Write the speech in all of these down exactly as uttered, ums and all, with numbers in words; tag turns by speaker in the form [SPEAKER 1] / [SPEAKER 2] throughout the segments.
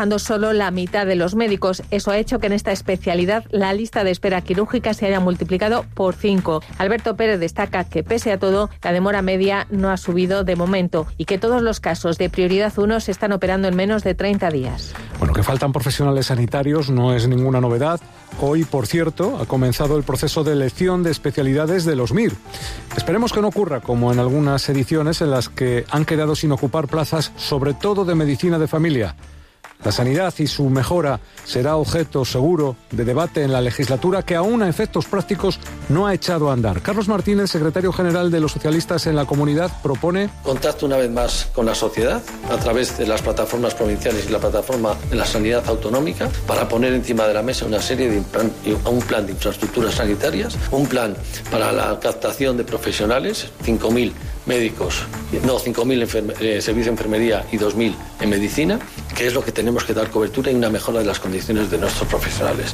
[SPEAKER 1] trabajando solo la mitad de los médicos. Eso ha hecho que en esta especialidad la lista de espera quirúrgica se haya multiplicado por cinco. Alberto Pérez destaca que, pese a todo, la demora media no ha subido de momento y que todos los casos de prioridad uno se están operando en menos de treinta días.
[SPEAKER 2] Bueno, que faltan profesionales sanitarios no es ninguna novedad. Hoy, por cierto, ha comenzado el proceso de elección de especialidades de los M I R. Esperemos que no ocurra como en algunas ediciones en las que han quedado sin ocupar plazas, sobre todo de medicina de familia. La sanidad y su mejora será objeto seguro de debate en la legislatura, que aún a efectos prácticos no ha echado a andar. Carlos Martínez, secretario general de los socialistas en la comunidad, propone
[SPEAKER 3] contacto una vez más con la sociedad a través de las plataformas provinciales y la plataforma de la sanidad autonómica para poner encima de la mesa una serie de plan, un plan de infraestructuras sanitarias, un plan para la captación de profesionales, cinco mil médicos, no, cinco mil en eh, servicio de enfermería y dos mil en medicina, que es lo que tenemos que dar cobertura y una mejora de las condiciones de nuestros profesionales.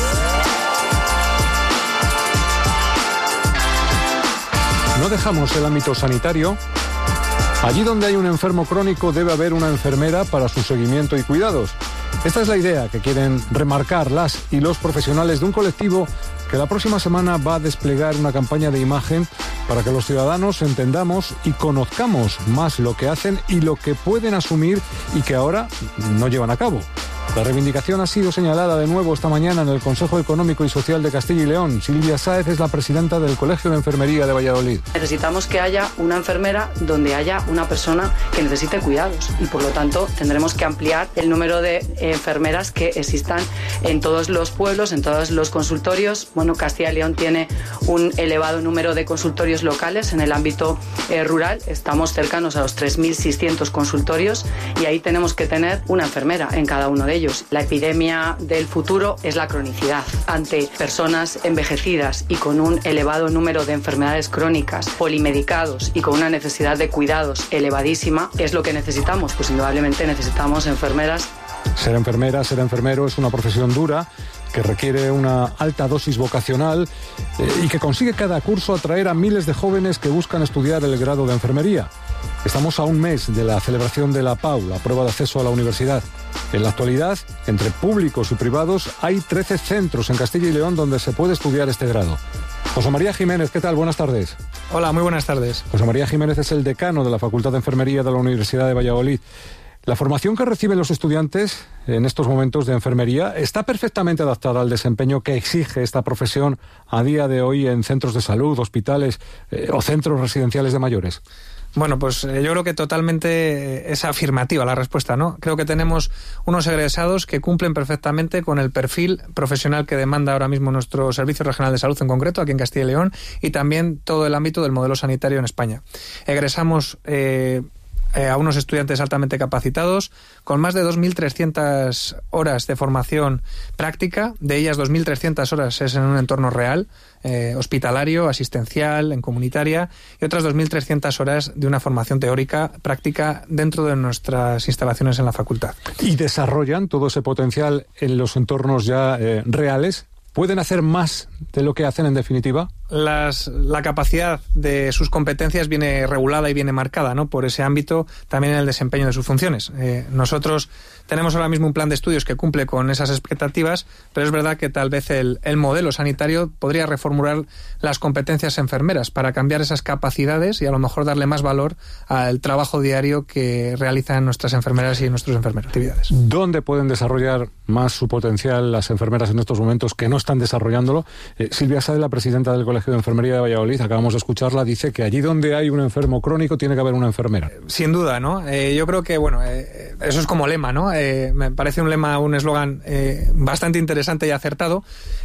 [SPEAKER 2] No dejamos el ámbito sanitario. Allí donde hay un enfermo crónico debe haber una enfermera para su seguimiento y cuidados. Esta es la idea que quieren remarcar las y los profesionales de un colectivo que la próxima semana va a desplegar una campaña de imagen para que los ciudadanos entendamos y conozcamos más lo que hacen y lo que pueden asumir y que ahora no llevan a cabo. La reivindicación ha sido señalada de nuevo esta mañana en el Consejo Económico y Social de Castilla y León. Silvia Sáez es la presidenta del Colegio de Enfermería de Valladolid.
[SPEAKER 4] Necesitamos que haya una enfermera donde haya una persona que necesite cuidados y, por lo tanto, tendremos que ampliar el número de enfermeras que existan en todos los pueblos, en todos los consultorios. Bueno, Castilla y León tiene un elevado número de consultorios locales en el ámbito eh, rural. Estamos cercanos a los tres mil seiscientos consultorios y ahí tenemos que tener una enfermera en cada uno de ellos. La epidemia del futuro es la cronicidad. Ante personas envejecidas y con un elevado número de enfermedades crónicas, polimedicados y con una necesidad de cuidados elevadísima, ¿qué es lo que necesitamos? Pues indudablemente necesitamos enfermeras.
[SPEAKER 2] Ser enfermera, ser enfermero es una profesión dura que requiere una alta dosis vocacional eh, y que consigue cada curso atraer a miles de jóvenes que buscan estudiar el grado de enfermería. Estamos a un mes de la celebración de la P A U, la prueba de acceso a la universidad. En la actualidad, entre públicos y privados, hay trece centros en Castilla y León donde se puede estudiar este grado. José María Jiménez, ¿qué tal? Buenas tardes.
[SPEAKER 5] Hola, muy buenas tardes.
[SPEAKER 2] José María Jiménez es el decano de la Facultad de Enfermería de la Universidad de Valladolid. La formación que reciben los estudiantes en estos momentos de enfermería está perfectamente adaptada al desempeño que exige esta profesión a día de hoy en centros de salud, hospitales eh, o centros residenciales de mayores.
[SPEAKER 5] Bueno, pues eh, yo creo que totalmente es afirmativa la respuesta, ¿no? Creo que tenemos unos egresados que cumplen perfectamente con el perfil profesional que demanda ahora mismo nuestro Servicio Regional de Salud en concreto, aquí en Castilla y León, y también todo el ámbito del modelo sanitario en España. Egresamos Eh, Eh, a unos estudiantes altamente capacitados, con más de dos mil trescientas horas de formación práctica, de ellas dos mil trescientas horas es en un entorno real, eh, hospitalario, asistencial, en comunitaria, y otras dos mil trescientas horas de una formación teórica práctica dentro de nuestras instalaciones en la facultad.
[SPEAKER 2] ¿Y desarrollan todo ese potencial en los entornos ya eh, reales? ¿Pueden hacer más de lo que hacen en definitiva?
[SPEAKER 5] Las, la capacidad de sus competencias viene regulada y viene marcada, ¿no?, por ese ámbito, también en el desempeño de sus funciones. Eh, nosotros tenemos ahora mismo un plan de estudios que cumple con esas expectativas, pero es verdad que tal vez el, el modelo sanitario podría reformular las competencias enfermeras para cambiar esas capacidades y a lo mejor darle más valor al trabajo diario que realizan nuestras enfermeras y nuestros enfermeros. Actividades.
[SPEAKER 2] ¿Dónde pueden desarrollar más su potencial las enfermeras en estos momentos que no están desarrollándolo? Eh, Silvia Sáez, la presidenta del Colegio de Enfermería de Valladolid, acabamos de escucharla, dice que allí donde hay un enfermo crónico tiene que haber una enfermera.
[SPEAKER 5] Sin duda, ¿no? Eh, yo creo que, bueno, eh, eso es como lema, ¿no? Eh, me parece un lema, un eslogan eh, bastante interesante y acertado.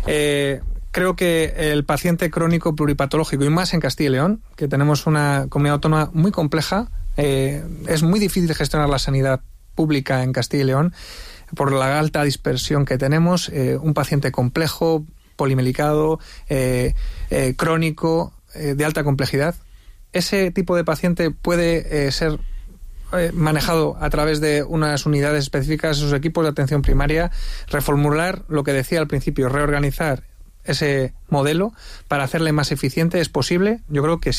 [SPEAKER 5] Eh, creo que el paciente crónico pluripatológico, y más en Castilla y León, que tenemos una comunidad autónoma muy compleja, eh, es muy difícil gestionar la sanidad pública en Castilla y León por la alta dispersión que tenemos. Eh, un paciente complejo, polimedicado, eh, eh, crónico, eh, de alta complejidad. Ese tipo de paciente puede eh, ser eh, manejado a través de unas unidades específicas, esos equipos de atención primaria, reformular lo que decía al principio, reorganizar ese modelo para hacerle más eficiente. ¿Es posible? Yo creo que sí.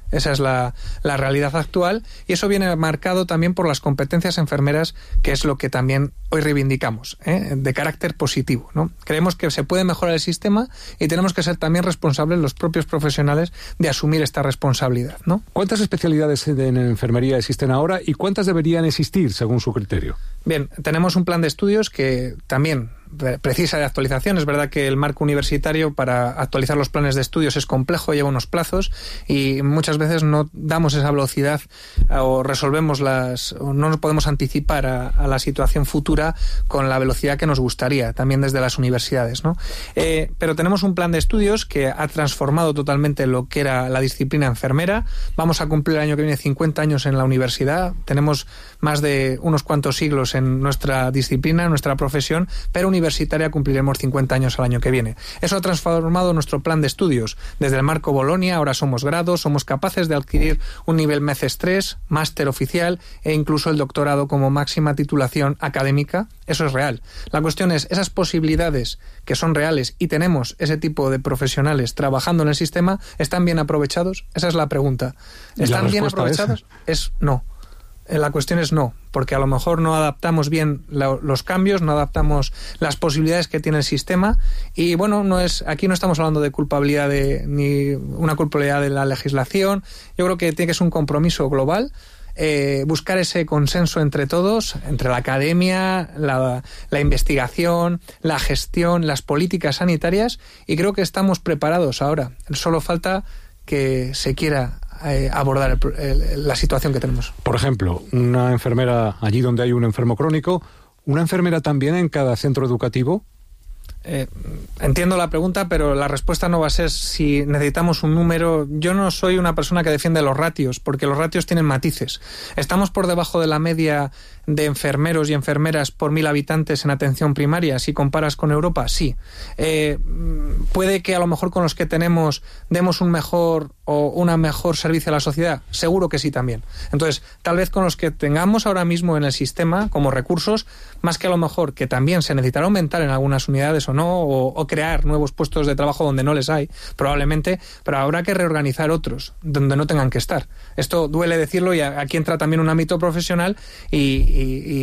[SPEAKER 5] Esa es la, la realidad actual, y eso viene marcado también por las competencias enfermeras, que es lo que también hoy reivindicamos, ¿eh? de carácter positivo, ¿no? Creemos que se puede mejorar el sistema y tenemos que ser también responsables los propios profesionales de asumir esta responsabilidad, ¿no?
[SPEAKER 2] ¿Cuántas especialidades en enfermería existen ahora y cuántas deberían existir según su criterio?
[SPEAKER 5] Bien, tenemos un plan de estudios que también precisa de actualización. Es verdad que el marco universitario para actualizar los planes de estudios es complejo, lleva unos plazos y muchas veces no damos esa velocidad o resolvemos las, o no nos podemos anticipar a, a la situación futura con la velocidad que nos gustaría, también desde las universidades, ¿no? Eh, pero tenemos un plan de estudios que ha transformado totalmente lo que era la disciplina enfermera. Vamos a cumplir el año que viene cincuenta años en la universidad. Tenemos más de unos cuantos siglos en nuestra disciplina, en nuestra profesión, pero universitaria cumpliremos cincuenta años al año que viene. Eso ha transformado nuestro plan de estudios. Desde el marco Bolonia, ahora somos grados, somos capaces de adquirir un nivel M E C E S tres, máster oficial e incluso el doctorado como máxima titulación académica. Eso es real. La cuestión es, esas posibilidades que son reales y tenemos ese tipo de profesionales trabajando en el sistema, ¿están bien aprovechados? Esa es la pregunta. ¿Están bien aprovechados? Es, es no. La cuestión es no, porque a lo mejor no adaptamos bien la, los cambios, no adaptamos las posibilidades que tiene el sistema y bueno, no es aquí no estamos hablando de culpabilidad de, ni una culpabilidad de la legislación. Yo creo que tiene que ser un compromiso global, eh, buscar ese consenso entre todos, entre la academia, la, la investigación, la gestión, las políticas sanitarias, y creo que estamos preparados ahora. Solo falta que se quiera Eh, abordar el, el, la situación que tenemos.
[SPEAKER 2] Por ejemplo, una enfermera allí donde hay un enfermo crónico, ¿una enfermera también en cada centro educativo?
[SPEAKER 5] Eh, entiendo la pregunta, pero la respuesta no va a ser si necesitamos un número. Yo no soy una persona que defiende los ratios, porque los ratios tienen matices. ¿Estamos por debajo de la media de enfermeros y enfermeras por mil habitantes en atención primaria si comparas con Europa? Sí. Eh, ¿Puede que a lo mejor con los que tenemos demos un mejor o una mejor servicio a la sociedad? Seguro que sí también. Entonces, tal vez con los que tengamos ahora mismo en el sistema como recursos, más que a lo mejor que también se necesitará aumentar en algunas unidades o no, o, o crear nuevos puestos de trabajo donde no les hay, probablemente, pero habrá que reorganizar otros donde no tengan que estar. Esto duele decirlo y aquí entra también un ámbito profesional y, y,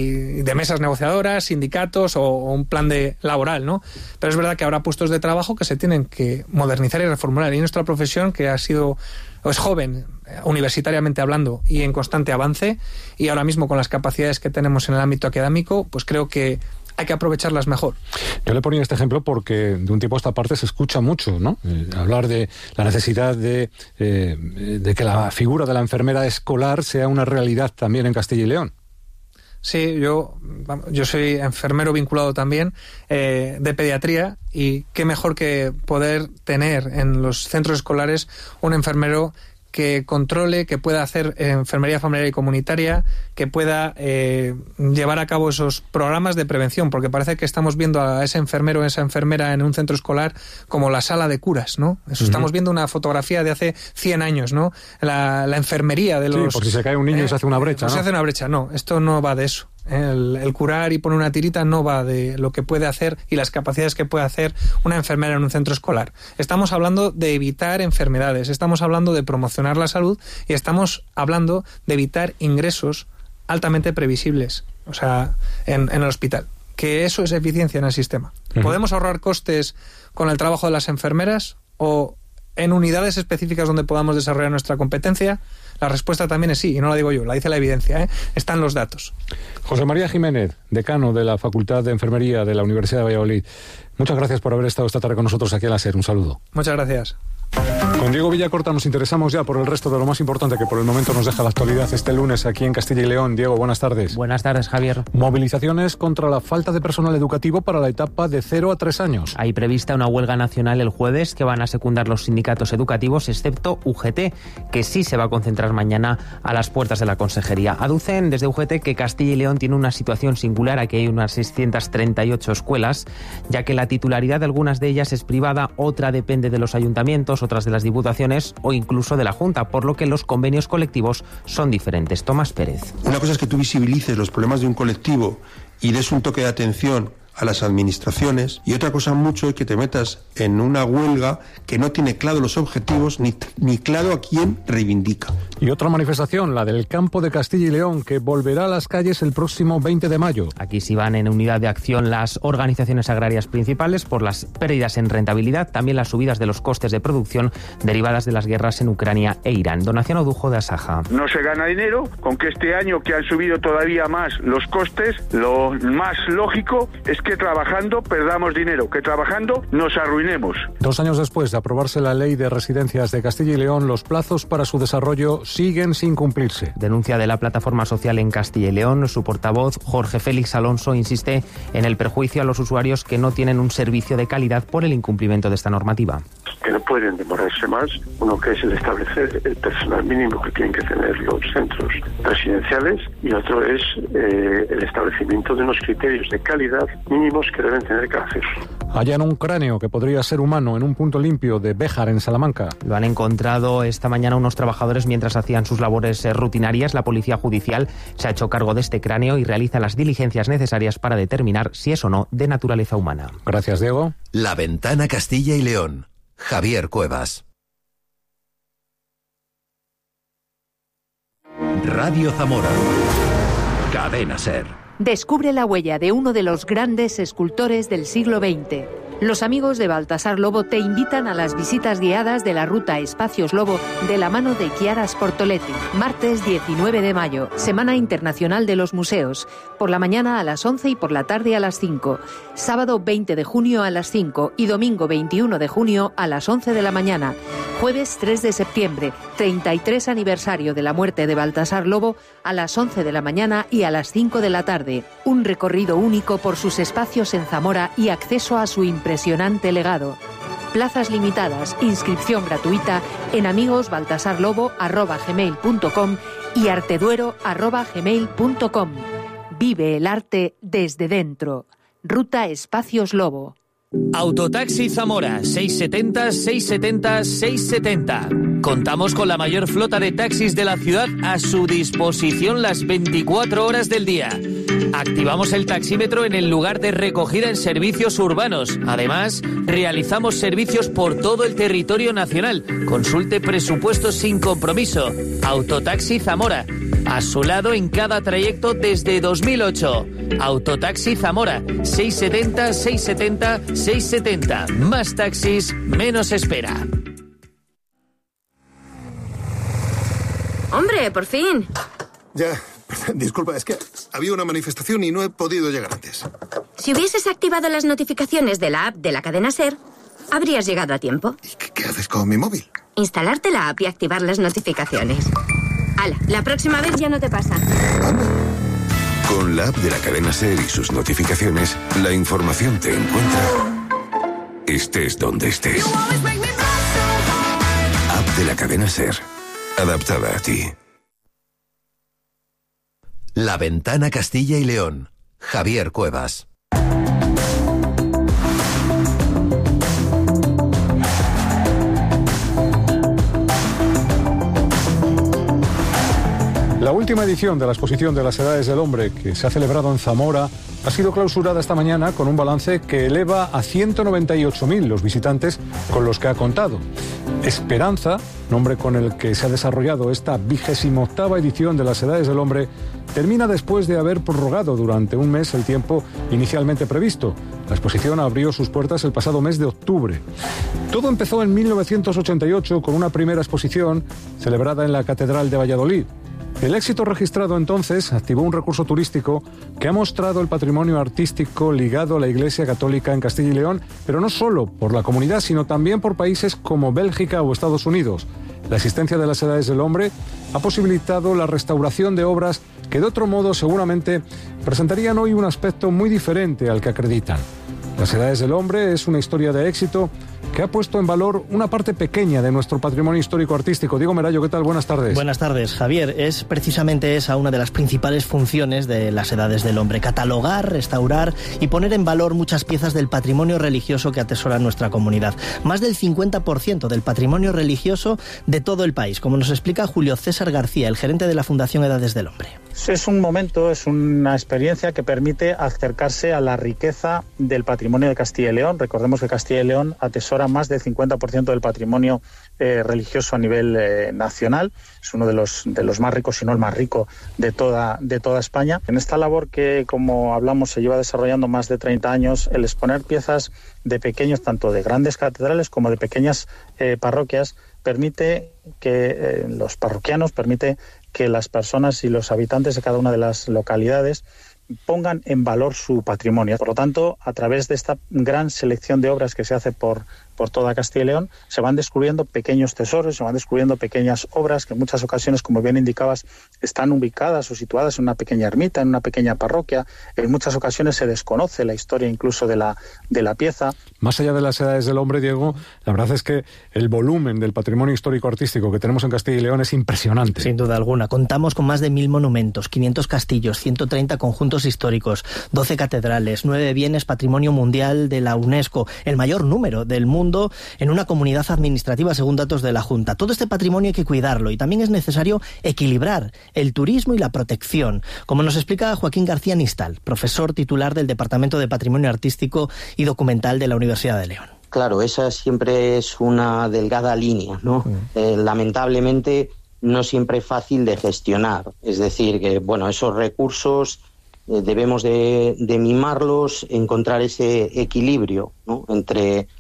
[SPEAKER 5] y de mesas negociadoras, sindicatos o, o un plan de laboral, ¿no? Pero es verdad que habrá puestos de trabajo que se tienen que modernizar y reformular. Y nuestra profesión, que ha sido o es joven, universitariamente hablando, y en constante avance, y ahora mismo con las capacidades que tenemos en el ámbito académico, pues creo que hay que aprovecharlas mejor.
[SPEAKER 2] Yo le ponía este ejemplo porque de un tiempo a esta parte se escucha mucho, ¿no? Eh, hablar de la necesidad de, eh, de que la figura de la enfermera escolar sea una realidad también en Castilla y León.
[SPEAKER 5] Sí, yo, yo soy enfermero vinculado también eh, de pediatría, y qué mejor que poder tener en los centros escolares un enfermero que controle, que pueda hacer eh, enfermería familiar y comunitaria, que pueda eh, llevar a cabo esos programas de prevención, porque parece que estamos viendo a ese enfermero o esa enfermera en un centro escolar como la sala de curas, ¿no? Eso, uh-huh. Estamos viendo una fotografía de hace cien años, ¿no? La, la enfermería de los...
[SPEAKER 2] Sí, por si se cae un niño
[SPEAKER 5] eh,
[SPEAKER 2] se hace una brecha,
[SPEAKER 5] pues
[SPEAKER 2] ¿no?
[SPEAKER 5] Se hace una brecha, no, esto no va de eso. El, el curar y poner una tirita no va de lo que puede hacer y las capacidades que puede hacer una enfermera en un centro escolar. Estamos hablando de evitar enfermedades, estamos hablando de promocionar la salud y estamos hablando de evitar ingresos altamente previsibles, o sea, en, en el hospital. Que eso es eficiencia en el sistema. Uh-huh. ¿Podemos ahorrar costes con el trabajo de las enfermeras o en unidades específicas donde podamos desarrollar nuestra competencia? La respuesta también es sí, y no la digo yo, la dice la evidencia, ¿eh? Están los datos.
[SPEAKER 2] José María Jiménez, decano de la Facultad de Enfermería de la Universidad de Valladolid. Muchas gracias por haber estado esta tarde con nosotros aquí en la SER. Un saludo.
[SPEAKER 5] Muchas gracias.
[SPEAKER 2] Con Diego Villacorta nos interesamos ya por el resto de lo más importante que por el momento nos deja la actualidad este lunes aquí en Castilla y León. Diego, buenas tardes.
[SPEAKER 6] Buenas tardes, Javier.
[SPEAKER 2] Movilizaciones contra la falta de personal educativo para la etapa de cero a tres años.
[SPEAKER 6] Hay prevista una huelga nacional el jueves que van a secundar los sindicatos educativos, excepto U G T, que sí se va a concentrar mañana a las puertas de la consejería. Aducen desde U G T que Castilla y León tiene una situación singular. Aquí hay unas seiscientas treinta y ocho escuelas, ya que la titularidad de algunas de ellas es privada, otra depende de los ayuntamientos, otras de las diputaciones o incluso de la Junta, por lo que los convenios colectivos son diferentes. Tomás Pérez.
[SPEAKER 7] Una cosa es que tú visibilices los problemas de un colectivo y des un toque de atención a las administraciones, y otra cosa mucho es que te metas en una huelga que no tiene claro los objetivos ni, ni claro a quién reivindica.
[SPEAKER 2] Y otra manifestación, la del Campo de Castilla y León, que volverá a las calles el próximo veinte de mayo.
[SPEAKER 6] Aquí sí van en unidad de acción las organizaciones agrarias principales por las pérdidas en rentabilidad, también las subidas de los costes de producción derivadas de las guerras en Ucrania e Irán. Donación Odujo, de Asaja.
[SPEAKER 8] No se gana dinero, con que este año que han subido todavía más los costes, lo más lógico es que trabajando perdamos dinero, que trabajando nos arruinemos.
[SPEAKER 2] Dos años después de aprobarse la ley de residencias de Castilla y León, los plazos para su desarrollo siguen sin cumplirse.
[SPEAKER 6] Denuncia de la plataforma social en Castilla y León. Su portavoz, Jorge Félix Alonso, insiste en el perjuicio a los usuarios que no tienen un servicio de calidad por el incumplimiento de esta normativa.
[SPEAKER 9] Que no pueden demorarse más, uno que es el establecer el personal mínimo que tienen que tener los centros residenciales, y otro es eh, el establecimiento de unos criterios de calidad mínimos que deben tener que hacer.
[SPEAKER 2] Hallan un cráneo que podría ser humano en un punto limpio de Béjar, en Salamanca.
[SPEAKER 6] Lo han encontrado esta mañana unos trabajadores mientras hacían sus labores rutinarias. La policía judicial se ha hecho cargo de este cráneo y realiza las diligencias necesarias para determinar si es o no de naturaleza humana.
[SPEAKER 2] Gracias, Diego.
[SPEAKER 10] La Ventana Castilla y León. Javier Cuevas. Radio Zamora. Cadena SER.
[SPEAKER 11] Descubre la huella de uno de los grandes escultores del siglo veinte. Los amigos de Baltasar Lobo te invitan a las visitas guiadas de la ruta Espacios Lobo de la mano de Chiara Sportoletti. Martes diecinueve de mayo, Semana Internacional de los Museos. Por la mañana a las once y por la tarde a las cinco. Sábado veinte de junio a las cinco y domingo veintiuno de junio a las once de la mañana. Jueves tres de septiembre, treinta y tres aniversario de la muerte de Baltasar Lobo, a las once de la mañana y a las cinco de la tarde. Un recorrido único por sus espacios en Zamora y acceso a su impresionante legado. Plazas limitadas, inscripción gratuita en amigosbaltasarlobo arroba gmail punto com y arteduero arroba gmail punto com. Vive el arte desde dentro. Ruta Espacios Lobo.
[SPEAKER 12] Autotaxi Zamora, seis setenta, seis setenta, seis setenta. Contamos con la mayor flota de taxis de la ciudad a su disposición las veinticuatro horas del día. Activamos el taxímetro en el lugar de recogida en servicios urbanos. Además, realizamos servicios por todo el territorio nacional. Consulte presupuestos sin compromiso. Autotaxi Zamora. A su lado en cada trayecto desde dos mil ocho. Autotaxi Zamora, seis setenta, seis setenta, seis setenta. Más taxis, menos espera.
[SPEAKER 13] ¡Hombre, por fin!
[SPEAKER 14] Ya, disculpa, es que había una manifestación y no he podido llegar antes.
[SPEAKER 13] Si hubieses activado las notificaciones de la app de la cadena SER, habrías llegado a tiempo.
[SPEAKER 14] ¿Y qué, qué haces con mi móvil?
[SPEAKER 13] Instalarte la app y activar las notificaciones. ¡Hala! La próxima vez ya no te pasa.
[SPEAKER 15] Con la app de la cadena SER y sus notificaciones, la información te encuentra estés donde estés. App de la cadena SER. Adaptada a ti.
[SPEAKER 10] La Ventana Castilla y León. Javier Cuevas.
[SPEAKER 2] La última edición de la exposición de las Edades del Hombre, que se ha celebrado en Zamora, ha sido clausurada esta mañana con un balance que eleva a ciento noventa y ocho mil los visitantes con los que ha contado. Esperanza, nombre con el que se ha desarrollado esta vigésima octava edición de las Edades del Hombre, termina después de haber prorrogado durante un mes el tiempo inicialmente previsto. La exposición abrió sus puertas el pasado mes de octubre. Todo empezó en mil novecientos ochenta y ocho con una primera exposición celebrada en la Catedral de Valladolid. El éxito registrado entonces activó un recurso turístico que ha mostrado el patrimonio artístico ligado a la Iglesia Católica en Castilla y León, pero no solo por la comunidad, sino también por países como Bélgica o Estados Unidos. La existencia de las Edades del Hombre ha posibilitado la restauración de obras que de otro modo seguramente presentarían hoy un aspecto muy diferente al que acreditan. Las Edades del Hombre es una historia de éxito que ha puesto en valor una parte pequeña de nuestro patrimonio histórico-artístico. Diego Merayo, ¿qué tal? Buenas tardes.
[SPEAKER 16] Buenas tardes, Javier. Es precisamente esa una de las principales funciones de las Edades del Hombre: catalogar, restaurar y poner en valor muchas piezas del patrimonio religioso que atesora nuestra comunidad. Más del cincuenta por ciento del patrimonio religioso de todo el país, como nos explica Julio César García, el gerente de la Fundación Edades del Hombre.
[SPEAKER 17] Es un momento, es una experiencia que permite acercarse a la riqueza del patrimonio de Castilla y León. Recordemos que Castilla y León atesora más del cincuenta por ciento del patrimonio eh, religioso a nivel eh, nacional. Es uno de los, de los más ricos, si no el más rico de toda, de toda España. En esta labor que, como hablamos, se lleva desarrollando más de treinta años, el exponer piezas de pequeños, tanto de grandes catedrales como de pequeñas eh, parroquias, permite que eh, los parroquianos, permite que las personas y los habitantes de cada una de las localidades pongan en valor su patrimonio. Por lo tanto, a través de esta gran selección de obras que se hace por, por toda Castilla y León, se van descubriendo pequeños tesoros, se van descubriendo pequeñas obras que en muchas ocasiones, como bien indicabas, están ubicadas o situadas en una pequeña ermita, en una pequeña parroquia. En muchas ocasiones se desconoce la historia incluso de la, de la pieza.
[SPEAKER 2] Más allá de las edades del hombre, Diego, la verdad es que el volumen del patrimonio histórico-artístico que tenemos en Castilla y León es impresionante.
[SPEAKER 16] Sin duda alguna. Contamos con más de mil monumentos, quinientos castillos, ciento treinta conjuntos históricos, doce catedrales, nueve bienes patrimonio mundial de la UNESCO, el mayor número del mundo en una comunidad administrativa según datos de la Junta. Todo este patrimonio hay que cuidarlo y también es necesario equilibrar el turismo y la protección, como nos explica Joaquín García Nistal, profesor titular del Departamento de Patrimonio Artístico y Documental de la Universidad de León.
[SPEAKER 18] Claro, esa siempre es una delgada línea, ¿no? Mm. Eh, lamentablemente no siempre es fácil de gestionar. Es decir, que bueno, esos recursos eh, debemos de, de mimarlos, encontrar ese equilibrio, ¿no? Entre eh,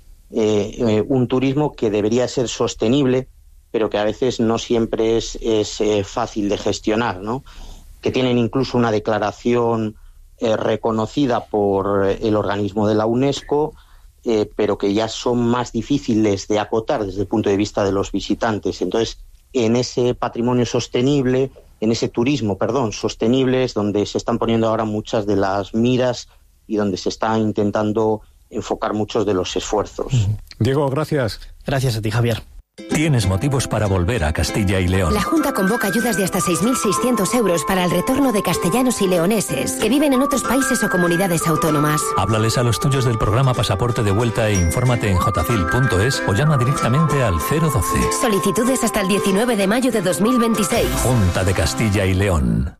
[SPEAKER 18] eh, un turismo que debería ser sostenible, pero que a veces no siempre es, es eh, fácil de gestionar, ¿no? Que tienen incluso una declaración eh, reconocida por el organismo de la UNESCO, eh, pero que ya son más difíciles de acotar desde el punto de vista de los visitantes. Entonces, en ese patrimonio sostenible, en ese turismo, perdón, sostenible, es donde se están poniendo ahora muchas de las miras y donde se está intentando enfocar muchos de los esfuerzos.
[SPEAKER 2] Diego, gracias.
[SPEAKER 16] Gracias a ti, Javier.
[SPEAKER 19] Tienes motivos para volver a Castilla y León.
[SPEAKER 20] La Junta convoca ayudas de hasta seis mil seiscientos euros para el retorno de castellanos y leoneses que viven en otros países o comunidades autónomas.
[SPEAKER 19] Háblales a los tuyos del programa Pasaporte de Vuelta e infórmate en jotafil punto es o llama directamente al cero doce.
[SPEAKER 20] Solicitudes hasta el diecinueve de mayo de dos mil veintiséis.
[SPEAKER 19] Junta de Castilla y León.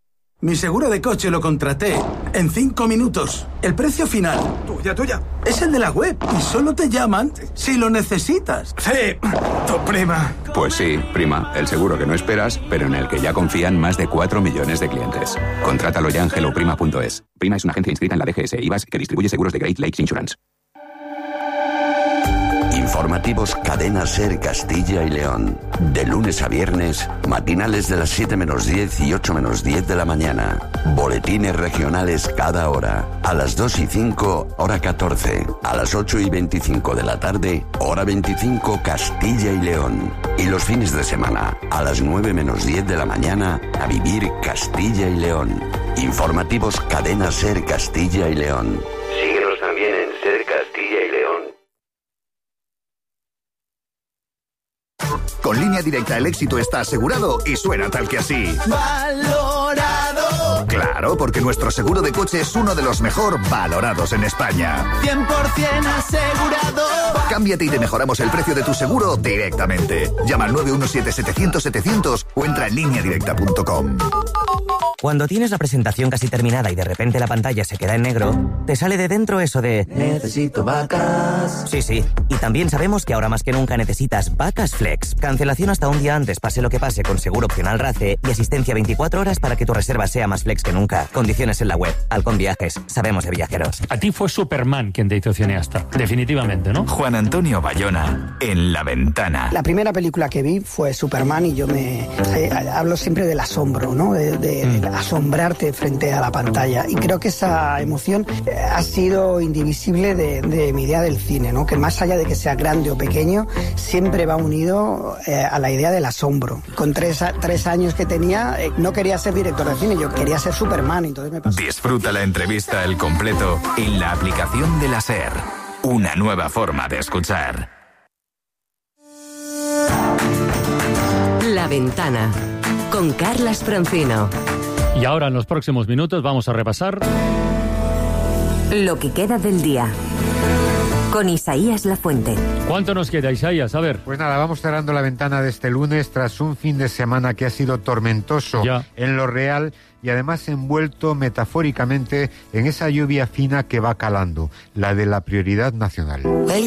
[SPEAKER 21] Mi seguro de coche lo contraté en cinco minutos. El precio final, tuya, tuya, es el de la web y solo te llaman si lo necesitas. Sí, tu prima.
[SPEAKER 22] Pues sí, prima, el seguro que no esperas, pero en el que ya confían más de cuatro millones de clientes. Contrátalo ya en hello prima punto es. Prima es una agencia inscrita en la D G S I V A S que distribuye seguros de Great Lakes Insurance.
[SPEAKER 23] Informativos Cadena SER Castilla y León. De lunes a viernes, matinales de las siete menos diez y ocho menos diez de la mañana. Boletines regionales cada hora. A las dos y cinco, hora catorce. A las ocho y veinticinco de la tarde, hora veinticinco, Castilla y León. Y los fines de semana, a las nueve menos diez de la mañana, a vivir Castilla y León. Informativos Cadena SER Castilla y León.
[SPEAKER 24] Síguenos también en SER Castilla y León.
[SPEAKER 25] Con Línea Directa el éxito está asegurado y suena tal que así.
[SPEAKER 26] ¡Valorado!
[SPEAKER 25] Claro, porque nuestro seguro de coche es uno de los mejor valorados en España.
[SPEAKER 26] cien por ciento asegurado.
[SPEAKER 25] Cámbiate y te mejoramos el precio de tu seguro directamente. Llama al nueve uno siete, setecientos, setecientos o entra en línea directa punto com.
[SPEAKER 27] Cuando tienes la presentación casi terminada y de repente la pantalla se queda en negro, te sale de dentro eso de...
[SPEAKER 26] Necesito vacas.
[SPEAKER 27] Sí, sí. Y también sabemos que ahora más que nunca necesitas Vacas Flex. Cancelación hasta un día antes, pase lo que pase, con seguro opcional RACE y asistencia veinticuatro horas para que tu reserva sea más flex que nunca. Condiciones en la web. Halcón Viajes. Sabemos de viajeros.
[SPEAKER 28] A ti fue Superman quien te hizo cineasta. Definitivamente, ¿no?
[SPEAKER 19] Juan Antonio Bayona, en La Ventana.
[SPEAKER 29] La primera película que vi fue Superman y yo me... Eh, hablo siempre del asombro, ¿no? De, de, mm. de asombrarte frente a la pantalla. Y creo que esa emoción eh, ha sido indivisible de, de mi idea del cine, ¿no? Que más allá de que sea grande o pequeño, siempre va unido eh, a la idea del asombro. Con tres, tres años que tenía, eh, no quería ser director de cine, yo quería ser Superman, entonces me pasó.
[SPEAKER 19] Disfruta la entrevista al completo en la aplicación de la SER. Una nueva forma de escuchar.
[SPEAKER 11] La Ventana, con Carlas Francino.
[SPEAKER 28] Y ahora, en los próximos minutos, vamos a repasar
[SPEAKER 11] lo que queda del día.
[SPEAKER 20] con Isaías Lafuente.
[SPEAKER 28] ¿Cuánto nos queda, Isaías? A ver.
[SPEAKER 1] Pues nada, vamos cerrando la ventana de este lunes tras un fin de semana que ha sido tormentoso ya en lo real y además envuelto metafóricamente en esa lluvia fina que va calando, la de la prioridad nacional.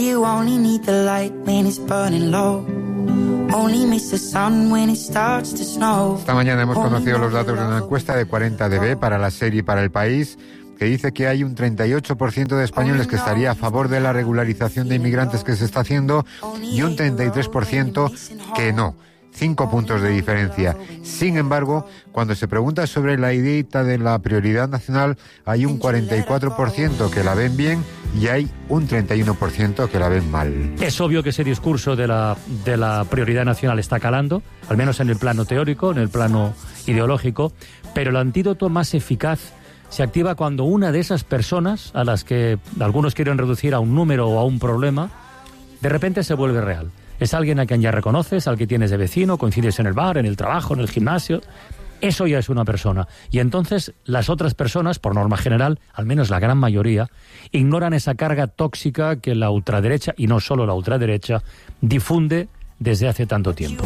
[SPEAKER 1] Esta mañana hemos conocido los datos de una encuesta de cuarenta D B para la serie y para El País, que dice que hay un treinta y ocho por ciento de españoles que estaría a favor de la regularización de inmigrantes que se está haciendo y un treinta y tres por ciento que no. Cinco puntos de diferencia. Sin embargo, cuando se pregunta sobre la ideita de la prioridad nacional, hay un cuarenta y cuatro por ciento que la ven bien y hay un treinta y uno por ciento que la ven mal.
[SPEAKER 28] Es obvio que ese discurso de la, de la prioridad nacional está calando, al menos en el plano teórico, en el plano ideológico, pero el antídoto más eficaz se activa cuando una de esas personas, a las que algunos quieren reducir a un número o a un problema, de repente se vuelve real. Es alguien a quien ya reconoces, al que tienes de vecino, coincides en el bar, en el trabajo, en el gimnasio. Eso ya es una persona. Y entonces las otras personas, por norma general, al menos la gran mayoría, ignoran esa carga tóxica que la ultraderecha, y no solo la ultraderecha, difunde desde hace tanto tiempo.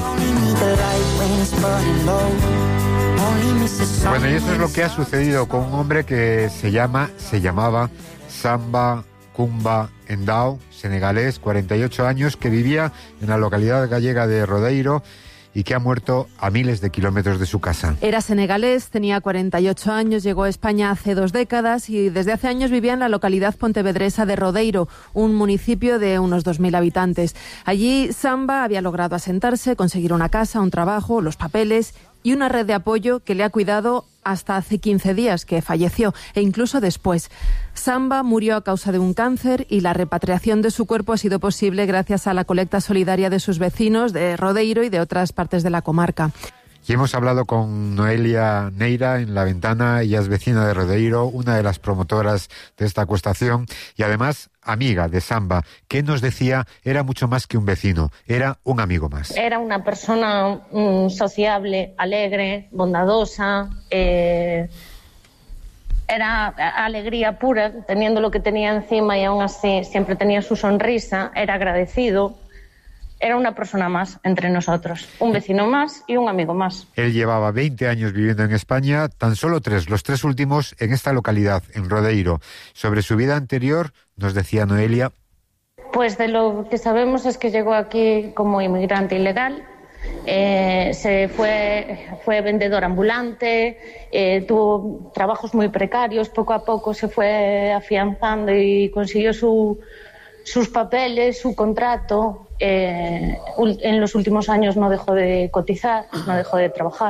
[SPEAKER 1] Bueno, y eso es lo que ha sucedido con un hombre que se llama, se llamaba Samba Kumba Endao, senegalés, cuarenta y ocho años, que vivía en la localidad gallega de Rodeiro y que ha muerto a miles de kilómetros de su casa.
[SPEAKER 3] Era senegalés, tenía cuarenta y ocho años, llegó a España hace dos décadas y desde hace años vivía en la localidad pontevedresa de Rodeiro, un municipio de unos dos mil habitantes. Allí Samba había logrado asentarse, conseguir una casa, un trabajo, los papeles y una red de apoyo que le ha cuidado hasta hace quince días, que falleció, e incluso después. Samba murió a causa de un cáncer y la repatriación de su cuerpo ha sido posible gracias a la colecta solidaria de sus vecinos de Rodeiro y de otras partes de la comarca.
[SPEAKER 1] Y hemos hablado con Noelia Neira en La Ventana, ella es vecina de Rodeiro, una de las promotoras de esta acuestación y además amiga de Samba, que nos decía era mucho más que un vecino, era un amigo más.
[SPEAKER 4] Era una persona mm, sociable, alegre, bondadosa, eh, era alegría pura, teniendo lo que tenía encima y aún así siempre tenía su sonrisa, era agradecido. Era una persona más entre nosotros, un vecino más y un amigo más.
[SPEAKER 1] Él llevaba veinte años viviendo en España, tan solo tres, los tres últimos en esta localidad, en Rodeiro. Sobre su vida anterior, nos decía Noelia.
[SPEAKER 4] Pues de lo que sabemos es que llegó aquí como inmigrante ilegal, eh, se fue, fue vendedor ambulante, eh, tuvo trabajos muy precarios, poco a poco se fue afianzando y consiguió su, sus papeles, su contrato. Eh, en los últimos años no dejó de cotizar, no dejó de trabajar.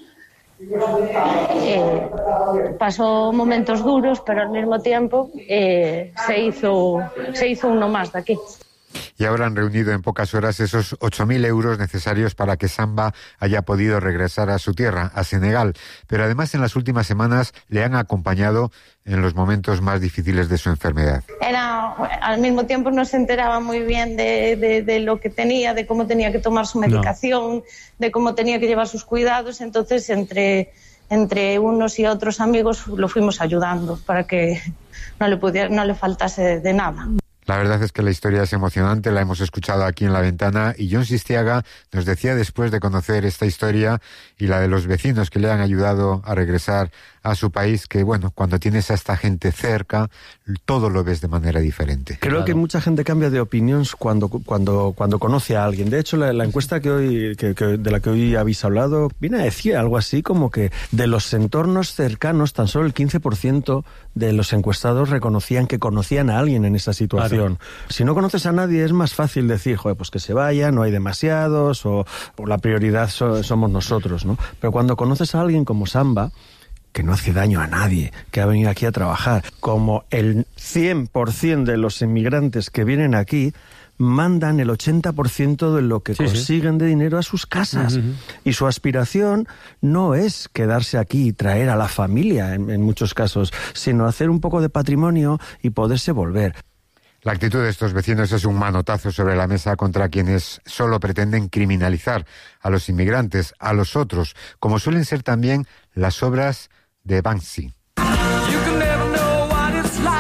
[SPEAKER 4] Eh, pasó momentos duros, pero al mismo tiempo eh, se hizo, se hizo uno más de aquí.
[SPEAKER 1] Y ahora han reunido en pocas horas esos ocho mil euros necesarios para que Samba haya podido regresar a su tierra, a Senegal. Pero además en las últimas semanas le han acompañado en los momentos más difíciles de su enfermedad.
[SPEAKER 4] Era, al mismo tiempo no se enteraba muy bien de, de, de lo que tenía, de cómo tenía que tomar su medicación, no. de cómo tenía que llevar sus cuidados. Entonces entre, entre unos y otros amigos lo fuimos ayudando para que no le, pudiera, no le faltase de nada.
[SPEAKER 1] La verdad es que la historia es emocionante, la hemos escuchado aquí en La Ventana y John Sistiaga nos decía después de conocer esta historia y la de los vecinos que le han ayudado a regresar a su país, que bueno, cuando tienes a esta gente cerca, todo lo ves de manera diferente.
[SPEAKER 5] Creo claro. que mucha gente cambia de opinión cuando, cuando, cuando conoce a alguien. De hecho, la, la encuesta que hoy, que, que, de la que hoy habéis hablado, viene a decir algo así como que de los entornos cercanos, tan solo el quince por ciento de los encuestados reconocían que conocían a alguien en esa situación. Claro. Si no conoces a nadie es más fácil decir, joder, pues que se vaya, no hay demasiados, o, o la prioridad so, somos nosotros, ¿no? Pero cuando conoces a alguien como Samba, que no hace daño a nadie, que ha venido aquí a trabajar, como el cien por ciento de los inmigrantes que vienen aquí mandan el ochenta por ciento de lo que sí, consiguen sí. de dinero a sus casas. Uh-huh. Y su aspiración no es quedarse aquí y traer a la familia, en, en muchos casos, sino hacer un poco de patrimonio y poderse volver.
[SPEAKER 1] La actitud de estos vecinos es un manotazo sobre la mesa contra quienes solo pretenden criminalizar a los inmigrantes, a los otros, como suelen ser también las obras de Banksy.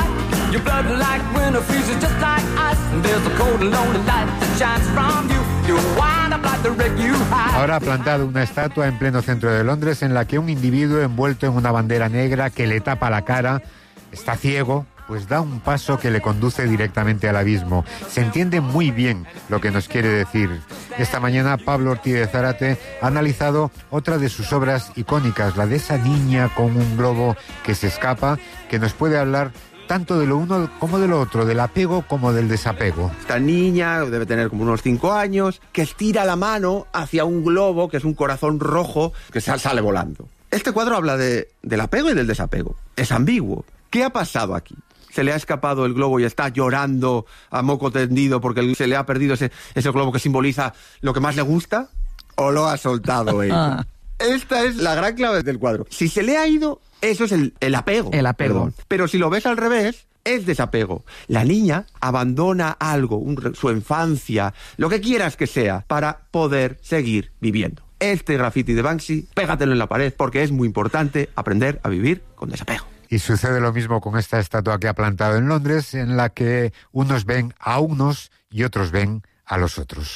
[SPEAKER 26] Your blood like winter freezes just like ice. And there's a cold and lonely light that shines from you. You wind up like the wreck you hide.
[SPEAKER 1] Ahora ha plantado una estatua en pleno centro de Londres en la que un individuo envuelto en una bandera negra que le tapa la cara, está ciego, pues da un paso que le conduce directamente al abismo. Se entiende muy bien lo que nos quiere decir. Esta mañana Pablo Ortiz de Zárate ha analizado otra de sus obras icónicas, la de esa niña con un globo que se escapa, que nos puede hablar tanto de lo uno como de lo otro, del apego como del desapego.
[SPEAKER 6] Esta niña debe tener como unos cinco años, que estira la mano hacia un globo, que es un corazón rojo, que sale volando. Este cuadro habla de, del apego y del desapego. Es ambiguo. ¿Qué ha pasado aquí? ¿Se le ha escapado el globo y está llorando a moco tendido porque se le ha perdido ese, ese globo que simboliza lo que más le gusta? ¿O lo ha soltado ella? Esta es la gran clave del cuadro. Si se le ha ido, eso es el, el apego.
[SPEAKER 7] El apego.
[SPEAKER 6] Perdón. Pero si lo ves al revés, es desapego. La niña abandona algo, un, su infancia, lo que quieras que sea, para poder seguir viviendo. Este graffiti de Banksy, pégatelo en la pared, porque es muy importante aprender a vivir con desapego.
[SPEAKER 1] Y sucede lo mismo con esta estatua que ha plantado en Londres, en la que unos ven a unos y otros ven a los otros.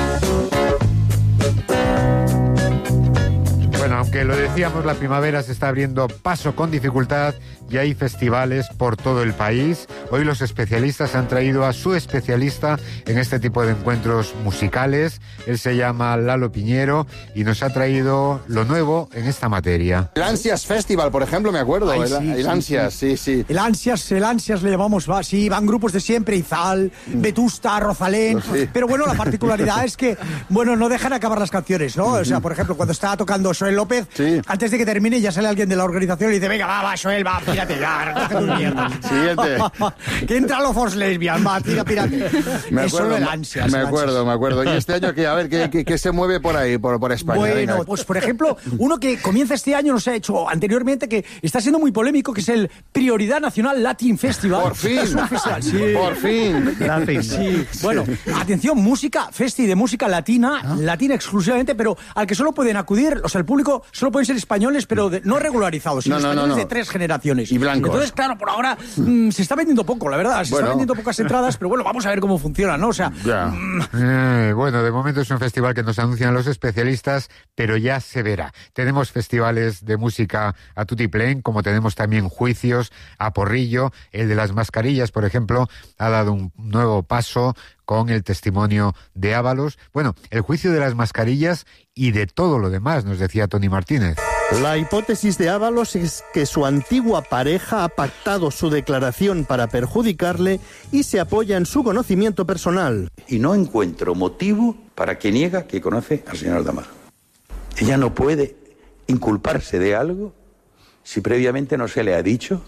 [SPEAKER 1] Bueno, aunque lo decíamos, la primavera se está abriendo paso con dificultad y hay festivales por todo el país. Hoy los especialistas han traído a su especialista en este tipo de encuentros musicales. Él se llama Lalo Piñero y nos ha traído lo nuevo en esta materia.
[SPEAKER 8] El Ansias Festival, por ejemplo, me acuerdo.
[SPEAKER 7] Ay,
[SPEAKER 8] el,
[SPEAKER 7] sí,
[SPEAKER 8] el
[SPEAKER 7] sí,
[SPEAKER 8] Ansias, sí, sí.
[SPEAKER 7] El Ansias, el Ansias le llamamos, va, sí, van grupos de siempre, Izal, Vetusta, Rosalén. Sí. Pero bueno, la particularidad es que, bueno, no dejan acabar las canciones, ¿no? O sea, por ejemplo, cuando está tocando Joel López, sí, antes de que termine ya sale alguien de la organización y dice, venga, va, va, Joel, va, pírate ya, no te hagas mierda.
[SPEAKER 8] Siguiente.
[SPEAKER 7] Que entra los Force Lesbian, va, tira, pírate.
[SPEAKER 8] Me
[SPEAKER 7] es
[SPEAKER 8] acuerdo,
[SPEAKER 7] solo el Ansias.
[SPEAKER 8] Me
[SPEAKER 7] el
[SPEAKER 8] acuerdo,
[SPEAKER 7] Ansias.
[SPEAKER 8] me acuerdo. Y este año, ¿qué? A ver, ¿qué, qué, qué se mueve por ahí, por, por España?
[SPEAKER 7] Bueno,
[SPEAKER 8] venga.
[SPEAKER 7] pues por ejemplo, uno que comienza este año, no se ha hecho anteriormente, que está siendo muy polémico, que es el Prioridad Nacional Latin Festival.
[SPEAKER 8] Por fin.
[SPEAKER 7] Es un festival, sí.
[SPEAKER 8] Por fin.
[SPEAKER 7] Latin. Sí. Bueno, atención, música, festi de música latina, ¿ah? Latina exclusivamente, pero al que solo pueden acudir, o sea, el público solo pueden ser españoles, pero de, no regularizados, sino no, no, españoles no, no. de tres generaciones.
[SPEAKER 8] Y blancos.
[SPEAKER 7] Entonces, claro, por ahora mmm, se está vendiendo poco, la verdad, se bueno. está vendiendo pocas entradas, pero bueno, vamos a ver cómo funciona, ¿no? O sea...
[SPEAKER 1] Mmm... Eh, bueno, de momento es un festival que nos anuncian los especialistas, pero ya se verá. Tenemos festivales de música a tutiplén, como tenemos también juicios a porrillo. El de las mascarillas, por ejemplo, ha dado un nuevo paso con el testimonio de Ábalos. Bueno, el juicio de las mascarillas y de todo lo demás, nos decía Tony Martínez.
[SPEAKER 9] La hipótesis de Ábalos es que su antigua pareja ha pactado su declaración para perjudicarle y se apoya en su conocimiento personal.
[SPEAKER 10] Y no encuentro motivo para que niega que conoce al señor Aldama. Ella no puede inculparse de algo si previamente no se le ha dicho,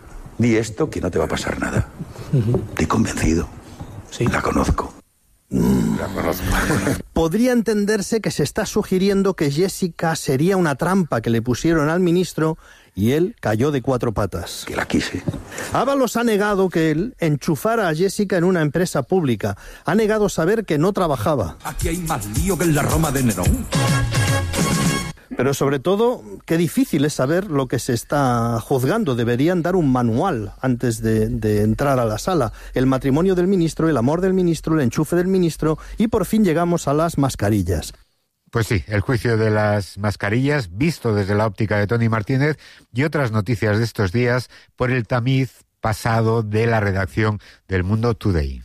[SPEAKER 10] di esto que no te va a pasar nada. Estoy convencido. Sí. La conozco. La conozco.
[SPEAKER 9] Podría entenderse que se está sugiriendo que Jessica sería una trampa que le pusieron al ministro y él cayó de cuatro patas.
[SPEAKER 10] Que la quise.
[SPEAKER 9] Ábalos ha negado que él enchufara a Jessica en una empresa pública. Ha negado saber que no trabajaba.
[SPEAKER 12] Aquí hay más lío que en la Roma de Nerón.
[SPEAKER 9] Pero sobre todo, qué difícil es saber lo que se está juzgando. Deberían dar un manual antes de, de entrar a la sala. El matrimonio del ministro, el amor del ministro, el enchufe del ministro y por fin llegamos a las mascarillas.
[SPEAKER 1] Pues sí, el juicio de las mascarillas, visto desde la óptica de Tony Martínez y otras noticias de estos días por el tamiz pasado de la redacción del Mundo Today.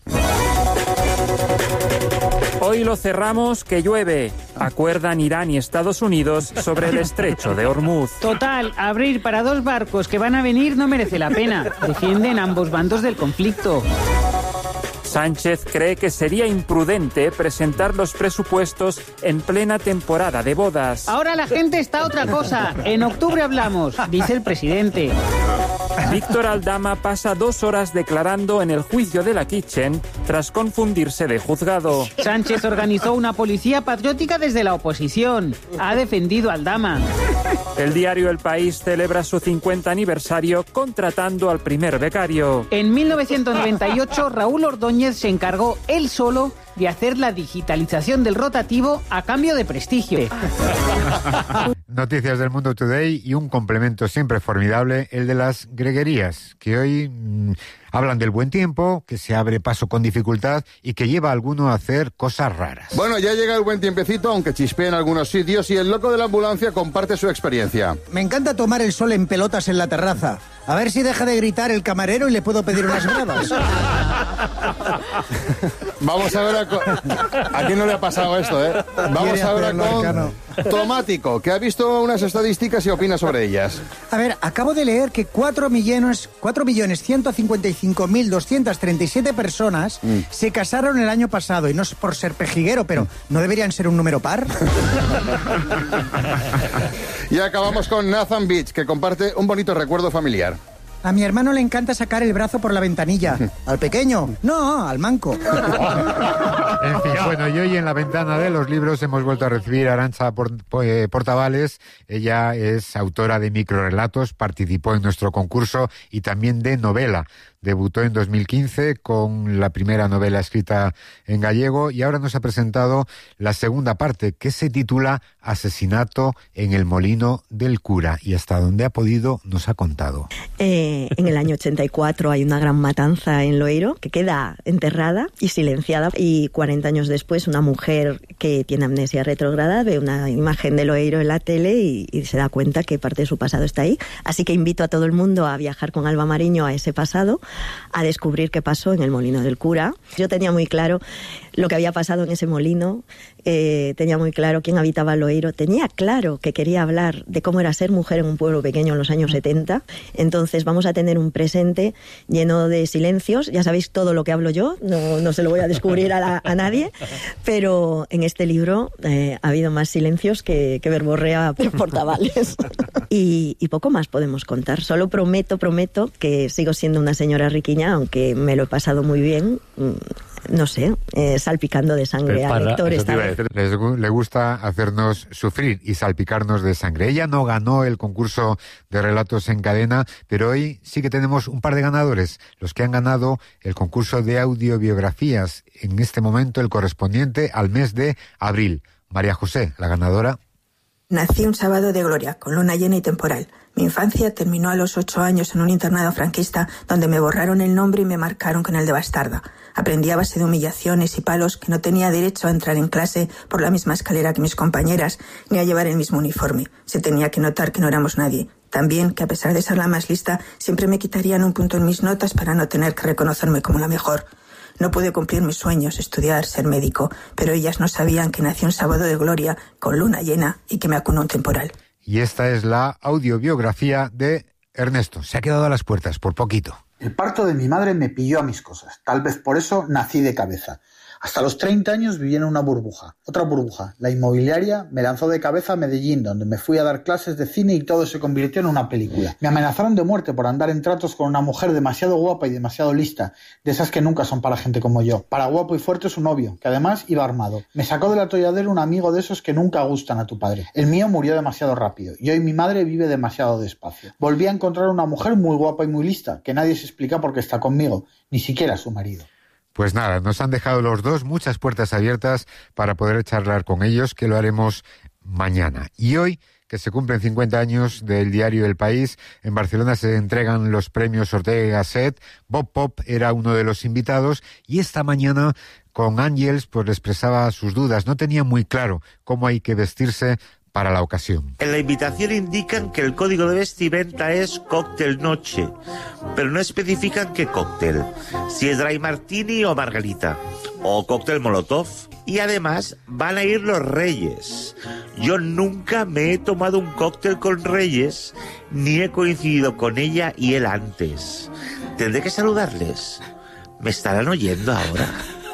[SPEAKER 13] Hoy lo cerramos que llueve. Acuerdan Irán y Estados Unidos sobre el estrecho de Hormuz.
[SPEAKER 14] Total, abrir para dos barcos que van a venir no merece la pena. Defienden ambos bandos del conflicto.
[SPEAKER 13] Sánchez cree que sería imprudente presentar los presupuestos en plena temporada de bodas.
[SPEAKER 14] Ahora la gente está a otra cosa. En octubre hablamos, dice el presidente.
[SPEAKER 13] Víctor Aldama pasa dos horas declarando en el juicio de la Kitchen tras confundirse de juzgado.
[SPEAKER 14] Sánchez organizó una policía patriótica desde la oposición. Ha defendido a Aldama.
[SPEAKER 13] El diario El País celebra su cincuenta aniversario contratando al primer becario.
[SPEAKER 14] En mil novecientos noventa y ocho, Raúl Ordóñez se encargó él solo de hacer la digitalización del rotativo a cambio de prestigio.
[SPEAKER 1] Noticias del Mundo Today y un complemento siempre formidable, el de las greguerías, que hoy mmm, hablan del buen tiempo, que se abre paso con dificultad y que lleva a alguno a hacer cosas raras.
[SPEAKER 8] Bueno, ya llega el buen tiempecito, aunque chispea en algunos sitios, y el loco de la ambulancia comparte su experiencia.
[SPEAKER 7] Me encanta tomar el sol en pelotas en la terraza. A ver si deja de gritar el camarero y le puedo pedir unas bravas.
[SPEAKER 8] Vamos a ver a, co- a quién no le ha pasado esto, ¿eh? Vamos a ver a con Tomático, que ha visto unas estadísticas y opina sobre ellas.
[SPEAKER 7] A ver, acabo de leer que cuatro millones, cuatro millones ciento cincuenta y cinco mil doscientas treinta y siete personas mm. se casaron el año pasado, y no es por ser pejiguero, pero ¿no deberían ser un número par?
[SPEAKER 8] Y acabamos con Nathan Beach, que comparte un bonito recuerdo familiar.
[SPEAKER 7] A mi hermano le encanta sacar el brazo por la ventanilla. ¿Al pequeño? No, al manco.
[SPEAKER 1] En fin, bueno, y hoy en la ventana de los libros hemos vuelto a recibir a Arantxa Portavales. Ella es autora de microrelatos, participó en nuestro concurso y también de novela. Debutó en dos mil quince con la primera novela escrita en gallego y ahora nos ha presentado la segunda parte, que se titula Asesinato en el Molino del Cura, y hasta donde ha podido nos ha contado.
[SPEAKER 2] Eh, en el año ochenta y cuatro hay una gran matanza en Loeiro que queda enterrada y silenciada, y cuarenta años después una mujer que tiene amnesia retrógrada ve una imagen de Loeiro en la tele y, y se da cuenta que parte de su pasado está ahí. Así que invito a todo el mundo a viajar con Alba Mariño a ese pasado, a descubrir qué pasó en el Molino del Cura. Yo tenía muy claro lo que había pasado en ese molino, eh, tenía muy claro quién habitaba Loeiro, tenía claro que quería hablar de cómo era ser mujer en un pueblo pequeño en los años setenta. Entonces vamos a tener un presente lleno de silencios. Ya sabéis todo lo que hablo yo, no, no se lo voy a descubrir a, la, a nadie, pero en este libro eh, ha habido más silencios que, que verborrea Portavales. y, y poco más podemos contar. Solo prometo, prometo que sigo siendo una señora riquiña, aunque me lo he pasado muy bien, no sé, eh, salpicando de sangre a lectores.
[SPEAKER 1] Les le gusta hacernos sufrir y salpicarnos de sangre. Ella no ganó el concurso de relatos en cadena, pero hoy sí que tenemos un par de ganadores, los que han ganado el concurso de audiobiografías, en este momento el correspondiente al mes de abril. María José, la ganadora.
[SPEAKER 15] Nací un sábado de gloria, con luna llena y temporal. Mi infancia terminó a los ocho años en un internado franquista donde me borraron el nombre y me marcaron con el de bastarda. Aprendí a base de humillaciones y palos que no tenía derecho a entrar en clase por la misma escalera que mis compañeras, ni a llevar el mismo uniforme. Se tenía que notar que no éramos nadie. También que a pesar de ser la más lista, siempre me quitarían un punto en mis notas para no tener que reconocerme como la mejor. No pude cumplir mis sueños, estudiar, ser médico, pero ellas no sabían que nací un sábado de gloria, con luna llena y que me acunó un temporal.
[SPEAKER 1] Y esta es la audiobiografía de Ernesto. Se ha quedado a las puertas, por poquito.
[SPEAKER 16] El parto de mi madre me pilló a mis cosas. Tal vez por eso nací de cabeza. Hasta los treinta años viví en una burbuja. Otra burbuja, la inmobiliaria, me lanzó de cabeza a Medellín, donde me fui a dar clases de cine y todo se convirtió en una película. Me amenazaron de muerte por andar en tratos con una mujer demasiado guapa y demasiado lista, de esas que nunca son para gente como yo. Para guapo y fuerte su novio, que además iba armado. Me sacó del atolladero un amigo de esos que nunca gustan a tu padre. El mío murió demasiado rápido y hoy mi madre vive demasiado despacio. Volví a encontrar una mujer muy guapa y muy lista, que nadie se explica por qué está conmigo, ni siquiera su marido.
[SPEAKER 1] Pues nada, nos han dejado los dos muchas puertas abiertas para poder charlar con ellos, que lo haremos mañana. Y hoy, que se cumplen cincuenta años del diario El País, en Barcelona se entregan los premios Ortega y Gasset. Bob Pop era uno de los invitados y esta mañana con Ángels pues le expresaba sus dudas. No tenía muy claro cómo hay que vestirse para la ocasión.
[SPEAKER 17] En la invitación indican que el código de vestimenta es cóctel noche, pero no especifican qué cóctel, si es dry martini o margarita, o cóctel molotov. Y además van a ir los reyes. Yo nunca me he tomado un cóctel con reyes, ni he coincidido con ella y él antes. ¿Tendré que saludarles? ¿Me estarán oyendo ahora?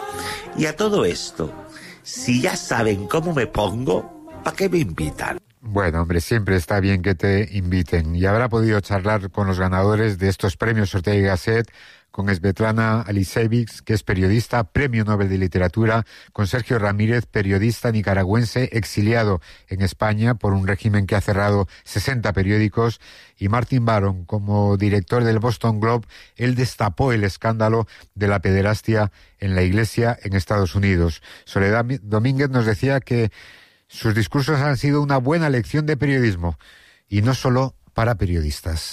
[SPEAKER 17] Y a todo esto, si ya saben cómo me pongo, ¿para qué me invitan?
[SPEAKER 1] Bueno, hombre, siempre está bien que te inviten. Y habrá podido charlar con los ganadores de estos premios Ortega y Gasset, con Svetlana Alisevich, que es periodista, Premio Nobel de Literatura, con Sergio Ramírez, periodista nicaragüense exiliado en España por un régimen que ha cerrado sesenta periódicos, y Martin Baron, como director del Boston Globe. Él destapó el escándalo de la pederastia en la Iglesia en Estados Unidos. Soledad Domínguez nos decía que sus discursos han sido una buena lección de periodismo, y no solo para periodistas.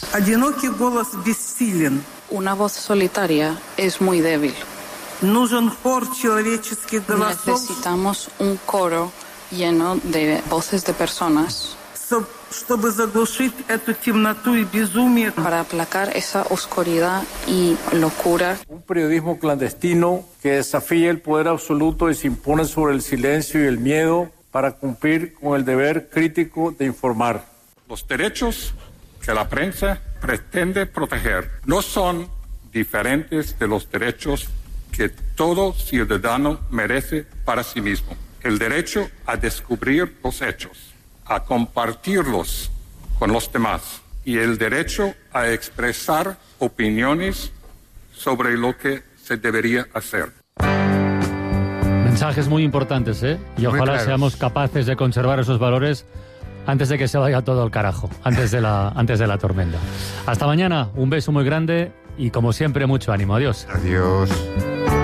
[SPEAKER 18] Una voz solitaria es muy débil. Necesitamos un coro lleno de voces de personas para aplacar esa oscuridad y locura.
[SPEAKER 19] Un periodismo clandestino que desafía el poder absoluto y se impone sobre el silencio y el miedo para cumplir con el deber crítico de informar.
[SPEAKER 21] Los derechos que la prensa pretende proteger no son diferentes de los derechos que todo ciudadano merece para sí mismo. El derecho a descubrir los hechos, a compartirlos con los demás, y el derecho a expresar opiniones sobre lo que se debería hacer.
[SPEAKER 28] Mensajes muy importantes, ¿eh? Y ojalá claros. Seamos capaces de conservar esos valores antes de que se vaya todo al carajo, antes de la, antes de la tormenta. Hasta mañana, un beso muy grande y como siempre mucho ánimo. Adiós.
[SPEAKER 1] Adiós.